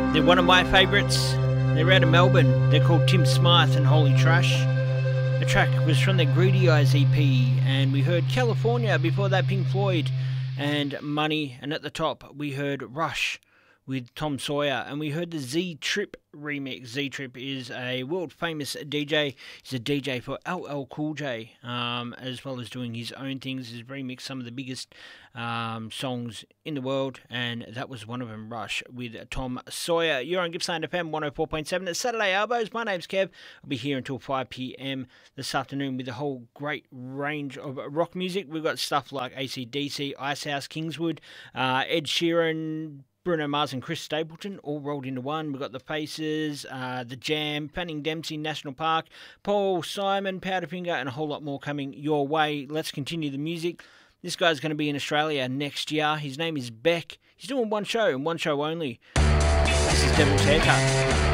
They're one of my favourites. They're out of Melbourne. They're called Tim Smythe and Holy Trash. The track was from their Greedy Eyes EP, and we heard California, before that Pink Floyd and Money, and at the top we heard Rush with Tom Sawyer, and we heard the Z-Trip remix. Z-Trip is a world famous DJ. He's a DJ for LL Cool J, as well as doing his own things. He's remixed some of the biggest songs in the world, and that was one of them, Rush with Tom Sawyer. You're on Gippsland FM 104.7. It's Saturday Elbows. My name's Kev. I'll be here until 5 p.m. this afternoon with a whole great range of rock music. We've got stuff like AC/DC, Icehouse, Kingswood, Ed Sheeran, Bruno Mars and Chris Stapleton, all rolled into one. We've got the Faces, The Jam, Fanning Dempsey, National Park, Paul Simon, Powderfinger, and a whole lot more coming your way. Let's continue the music. This guy's going to be in Australia next year. His name is Beck. He's doing one show and one show only. This is Devil's Haircut.